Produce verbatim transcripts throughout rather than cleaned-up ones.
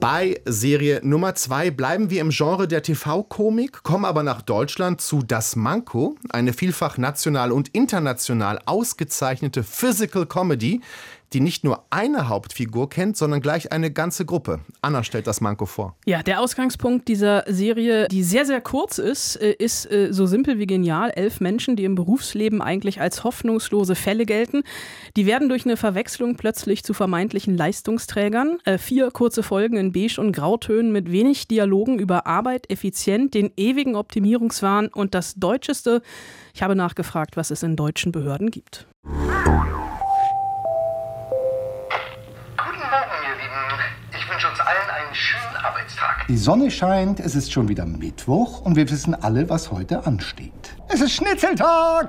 Bei Serie Nummer zwei bleiben wir im Genre der T V-Komik, kommen aber nach Deutschland zu Das Manko, eine vielfach national und international ausgezeichnete Physical Comedy, die nicht nur eine Hauptfigur kennt, sondern gleich eine ganze Gruppe. Anna stellt Das Manko vor. Ja, der Ausgangspunkt dieser Serie, die sehr, sehr kurz ist, ist so simpel wie genial. Elf Menschen, die im Berufsleben eigentlich als hoffnungslose Fälle gelten, die werden durch eine Verwechslung plötzlich zu vermeintlichen Leistungsträgern. Vier kurze Folgen in Beige- und Grautönen mit wenig Dialogen über Arbeit, Effizient, den ewigen Optimierungswahn und das Deutscheste. Ich habe nachgefragt, was es in deutschen Behörden gibt. Ich wünsche uns allen einen schönen Arbeitstag. Die Sonne scheint, es ist schon wieder Mittwoch und wir wissen alle, was heute ansteht. Es ist Schnitzeltag!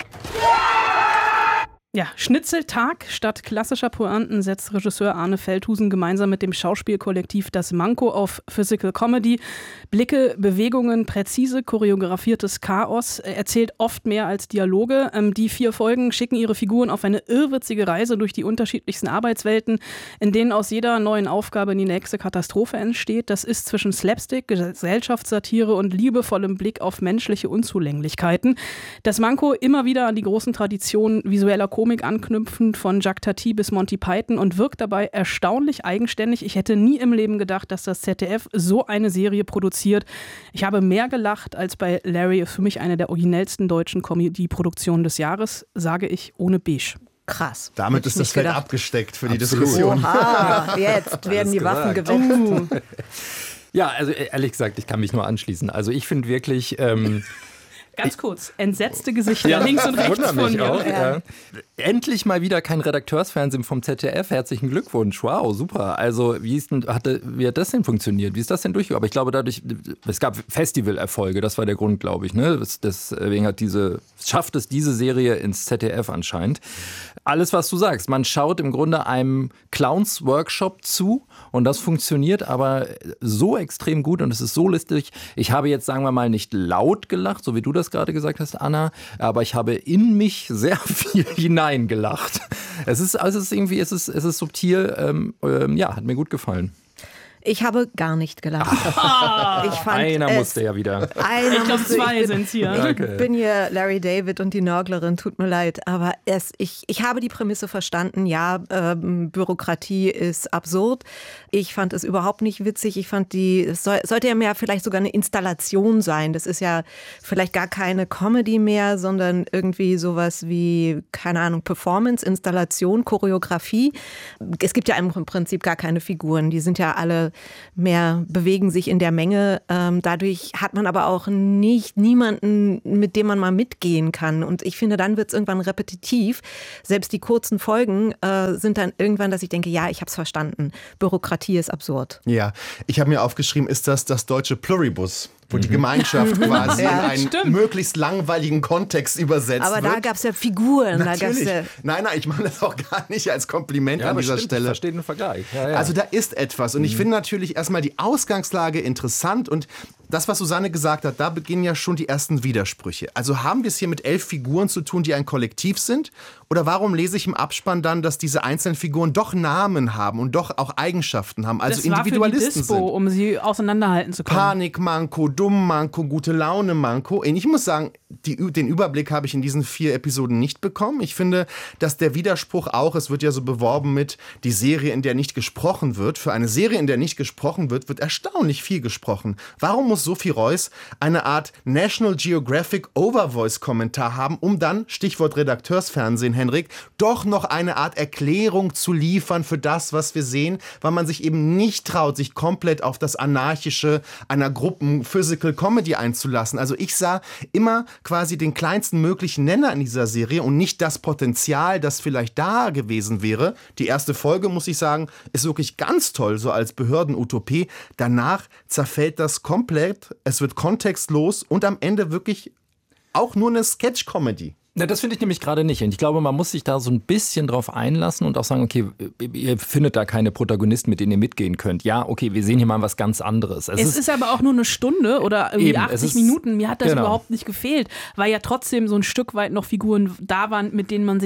Ja, Schnitzeltag statt klassischer Pointen setzt Regisseur Arne Feldhusen gemeinsam mit dem Schauspielkollektiv Das Manko auf Physical Comedy. Blicke, Bewegungen, präzise choreografiertes Chaos, erzählt oft mehr als Dialoge. Die vier Folgen schicken ihre Figuren auf eine irrwitzige Reise durch die unterschiedlichsten Arbeitswelten, in denen aus jeder neuen Aufgabe die nächste Katastrophe entsteht. Das ist zwischen Slapstick, Gesellschaftssatire und liebevollem Blick auf menschliche Unzulänglichkeiten. Das Manko immer wieder an die großen Traditionen visueller Komik anknüpfend, von Jacques Tati bis Monty Python, und wirkt dabei erstaunlich eigenständig. Ich hätte nie im Leben gedacht, dass das Z D F so eine Serie produziert. Ich habe mehr gelacht als bei Larry, für mich eine der originellsten deutschen Comedy-Produktionen des Jahres, sage ich ohne Beige. Krass. Damit ist das Feld gedacht. abgesteckt für die Absolut. Diskussion. Oha, jetzt werden die Waffen gewetzt. Uh. Ja, also ehrlich gesagt, ich kann mich nur anschließen. Also ich finde wirklich... Ähm, Ganz kurz, entsetzte Gesichter ja, links und rechts von mir. Auch, ja. Ja. Endlich mal wieder kein Redakteursfernsehen vom Z D F. Herzlichen Glückwunsch. Wow, super. Also wie, ist denn, hatte, wie hat das denn funktioniert? Wie ist das denn durchgegangen? Aber ich glaube, dadurch, es gab Festivalerfolge, das war der Grund, glaube ich. Ne? Deswegen hat diese, schafft es diese Serie ins Z D F anscheinend. Alles, was du sagst. Man schaut im Grunde einem Clowns-Workshop zu und das funktioniert aber so extrem gut und es ist so lustig. Ich habe jetzt, sagen wir mal, nicht laut gelacht, so wie du das gerade gesagt hast, Anna, aber ich habe in mich sehr viel hineingelacht. Es ist, also es ist irgendwie, es ist, es ist subtil, ähm, ähm, ja, hat mir gut gefallen. Ich habe gar nicht gelacht. Ich fand einer es, musste ja wieder. Ich glaube, zwei sind es hier. Ich okay. bin hier Larry David und die Nörglerin, tut mir leid. Aber es, ich, ich habe die Prämisse verstanden. Ja, ähm, Bürokratie ist absurd. Ich fand es überhaupt nicht witzig. Ich fand die, es soll, sollte ja mehr vielleicht sogar eine Installation sein. Das ist ja vielleicht gar keine Comedy mehr, sondern irgendwie sowas wie, keine Ahnung, Performance, Installation, Choreografie. Es gibt ja im Prinzip gar keine Figuren. Die sind ja alle mehr, bewegen sich in der Menge. Ähm, dadurch hat man aber auch nicht niemanden, mit dem man mal mitgehen kann. Und ich finde, dann wird es irgendwann repetitiv. Selbst die kurzen Folgen äh, sind dann irgendwann, dass ich denke, ja, ich habe es verstanden. Bürokratie ist absurd. Ja, ich habe mir aufgeschrieben, ist das das deutsche Pluribus? Wo die Gemeinschaft quasi Ja, in einen stimmt. möglichst langweiligen Kontext übersetzt Aber wird. da gab es ja Figuren. Da gab's Natürlich. ja Nein, nein, ich meine das auch gar nicht als Kompliment Ja, an aber dieser stimmt, Stelle. Ich verstehe den Vergleich. Ja, ja. Also da ist etwas und ich finde natürlich erstmal die Ausgangslage interessant und das, was Susanne gesagt hat, da beginnen ja schon die ersten Widersprüche. Also haben wir es hier mit elf Figuren zu tun, die ein Kollektiv sind? Oder warum lese ich im Abspann dann, dass diese einzelnen Figuren doch Namen haben und doch auch Eigenschaften haben, also das Individualisten war für die Dispo, sind? Um sie auseinanderhalten zu können. Panikmanko, Dummmanko, gute Laune-Manko. Ich muss sagen, die, den Überblick habe ich in diesen vier Episoden nicht bekommen. Ich finde, dass der Widerspruch auch, es wird ja so beworben mit die Serie, in der nicht gesprochen wird. Für eine Serie, in der nicht gesprochen wird, wird erstaunlich viel gesprochen. Warum muss Sophie Reuss eine Art National Geographic Overvoice-Kommentar haben, um dann, Stichwort Redakteursfernsehen, Henrik, doch noch eine Art Erklärung zu liefern für das, was wir sehen, weil man sich eben nicht traut, sich komplett auf das Anarchische einer Gruppen-Physical-Comedy einzulassen. Also ich sah immer quasi den kleinsten möglichen Nenner in dieser Serie und nicht das Potenzial, das vielleicht da gewesen wäre. Die erste Folge, muss ich sagen, ist wirklich ganz toll, so als Behördenutopie. Danach zerfällt das komplett, es wird kontextlos und am Ende wirklich auch nur eine Sketch-Comedy. Na, das finde ich nämlich gerade nicht. Und ich glaube, man muss sich da so ein bisschen drauf einlassen und auch sagen, okay, ihr findet da keine Protagonisten, mit denen ihr mitgehen könnt. Ja, okay, wir sehen hier mal was ganz anderes. Es, es ist, ist aber auch nur eine Stunde oder irgendwie eben, achtzig ist, Minuten. Mir hat das genau. überhaupt nicht gefehlt, weil ja trotzdem so ein Stück weit noch Figuren da waren, mit denen man sich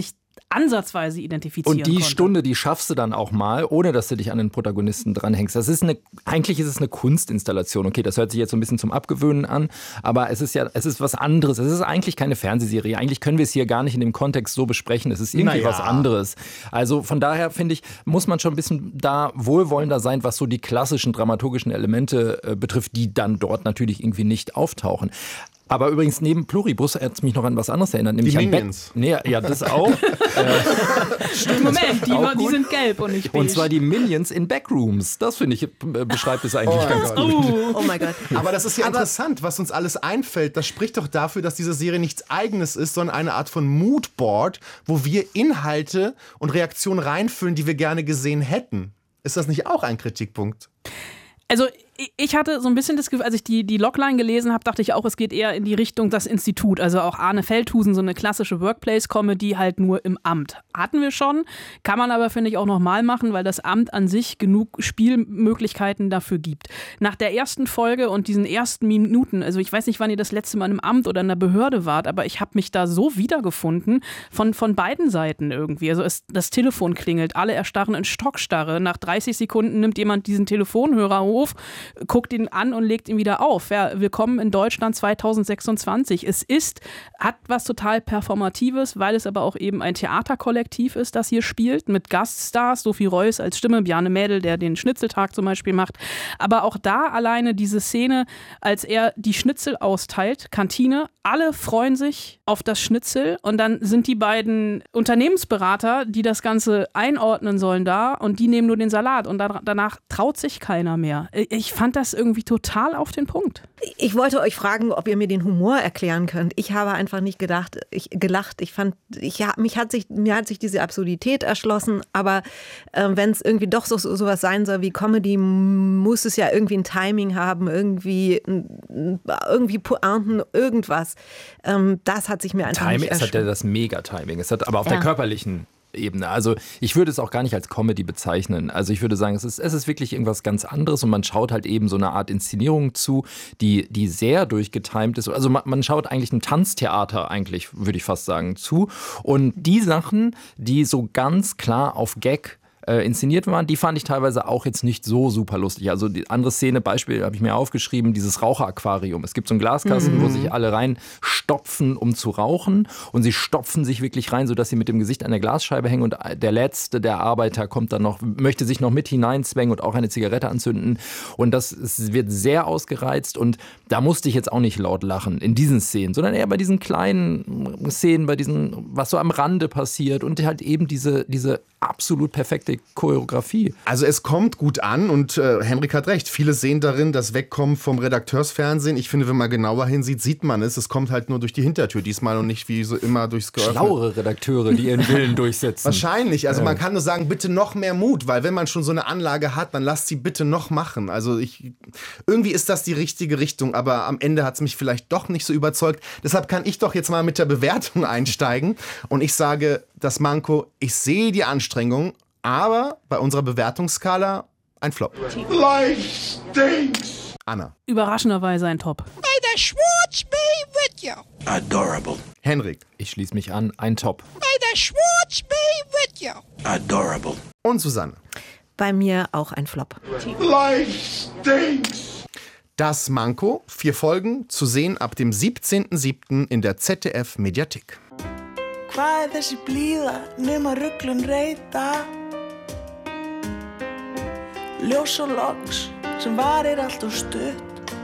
ansatzweise identifizieren Und die konnte. Stunde, die schaffst du dann auch mal, ohne dass du dich an den Protagonisten dranhängst. Das ist eine, eigentlich ist es eine Kunstinstallation. Okay, das hört sich jetzt so ein bisschen zum Abgewöhnen an, aber es ist ja, es ist was anderes. Es ist eigentlich keine Fernsehserie. Eigentlich können wir es hier gar nicht in dem Kontext so besprechen. Es ist irgendwie Naja. was anderes. Also von daher finde ich, muss man schon ein bisschen da wohlwollender sein, was so die klassischen dramaturgischen Elemente äh, betrifft, die dann dort natürlich irgendwie nicht auftauchen. Aber übrigens neben Pluribus hat es mich noch an was anderes erinnert. Nämlich Die an Minions. Nee, ja, das auch. Moment, die, Auch die gut. sind gelb und nicht beige. Und zwar die Minions in Backrooms. Das finde ich, äh, beschreibt es eigentlich Oh mein ganz Gott. gut. Uh. Oh mein Gott. Aber das ist ja Aber- interessant, was uns alles einfällt. Das spricht doch dafür, dass diese Serie nichts Eigenes ist, sondern eine Art von Moodboard, wo wir Inhalte und Reaktionen reinfüllen, die wir gerne gesehen hätten. Ist das nicht auch ein Kritikpunkt? Also ich hatte so ein bisschen das Gefühl, als ich die, die Logline gelesen habe, dachte ich auch, es geht eher in die Richtung das Institut. Also auch Arne Feldhusen, so eine klassische Workplace-Comedy, halt nur im Amt. Hatten wir schon, kann man aber, finde ich, auch nochmal machen, weil das Amt an sich genug Spielmöglichkeiten dafür gibt. Nach der ersten Folge und diesen ersten Minuten, also ich weiß nicht, wann ihr das letzte Mal im Amt oder in der Behörde wart, aber ich habe mich da so wiedergefunden von, von beiden Seiten irgendwie. Also es, das Telefon klingelt, alle erstarren in Stockstarre. Nach dreißig Sekunden nimmt jemand diesen Telefonhörer hoch, guckt ihn an und legt ihn wieder auf. Ja, willkommen in Deutschland zweitausendsechsundzwanzig. Es ist, hat was total Performatives, weil es aber auch eben ein Theaterkollektiv ist, das hier spielt, mit Gaststars, Sophie Reuss als Stimme, Bjarne Mädel, der den Schnitzeltag zum Beispiel macht. Aber auch da alleine diese Szene, als er die Schnitzel austeilt, Kantine, alle freuen sich auf das Schnitzel und dann sind die beiden Unternehmensberater, die das Ganze einordnen sollen, da und die nehmen nur den Salat und da, danach traut sich keiner mehr. Ich fand das irgendwie total auf den Punkt. Ich wollte euch fragen, ob ihr mir den Humor erklären könnt. Ich habe einfach nicht gedacht, ich, gelacht. Ich fand, ich, mich hat sich, mir hat sich diese Absurdität erschlossen. Aber äh, wenn es irgendwie doch so sowas sein soll wie Comedy, muss es ja irgendwie ein Timing haben, irgendwie, irgendwie Pointen, irgendwas. Ähm, das hat sich mir einfach Timing, nicht es hat ja erschlossen. das Mega-Timing. Es hat aber auf Ja. der körperlichen Ebene. Also ich würde es auch gar nicht als Comedy bezeichnen. Also ich würde sagen, es ist, es ist wirklich irgendwas ganz anderes und man schaut halt eben so eine Art Inszenierung zu, die, die sehr durchgetimt ist. Also man, man schaut eigentlich einem Tanztheater eigentlich, würde ich fast sagen, zu. Und die Sachen, die so ganz klar auf Gag äh, inszeniert waren, die fand ich teilweise auch jetzt nicht so super lustig. Also die andere Szene, Beispiel habe ich mir aufgeschrieben, dieses Raucheraquarium. Es gibt so einen Glaskasten, mhm. wo sich alle reinstopfen, um zu rauchen und sie stopfen sich wirklich rein, sodass sie mit dem Gesicht an der Glasscheibe hängen und der Letzte, der Arbeiter, kommt dann noch, möchte sich noch mit hineinzwängen und auch eine Zigarette anzünden und das es wird sehr ausgereizt und da musste ich jetzt auch nicht laut lachen in diesen Szenen, sondern eher bei diesen kleinen Szenen, bei diesen, was so am Rande passiert und halt eben diese, diese absolut perfekte Choreografie. Also es kommt gut an und äh, Henrik hat recht. Viele sehen darin das Wegkommen vom Redakteursfernsehen. Ich finde, wenn man genauer hinsieht, sieht man es. Es kommt halt nur durch die Hintertür diesmal und nicht wie so immer durchs geöffnet. Schlauere Redakteure, die ihren Willen durchsetzen. Wahrscheinlich. Also Ja. man kann nur sagen, bitte noch mehr Mut, weil wenn man schon so eine Anlage hat, dann lasst sie bitte noch machen. Also ich, irgendwie ist das die richtige Richtung, aber am Ende hat es mich vielleicht doch nicht so überzeugt. Deshalb kann ich doch jetzt mal mit der Bewertung einsteigen und ich sage, das Manko, ich sehe die Anstrengung, aber bei unserer Bewertungsskala ein Flop. Life stinks. Anna. Überraschenderweise ein Top. May the Schwartz be with you. Adorable. Henrik. Ich schließe mich an, ein Top. May the Schwartz be with you. Adorable. Und Susanne. Bei mir auch ein Flop. Life stinks. Das Manko, vier Folgen, zu sehen ab dem siebzehnten siebten in der Z D F-Mediathek. Hvað er þessi blíða nema ruglun reyta? Ljós og loks sem varir allt og stutt.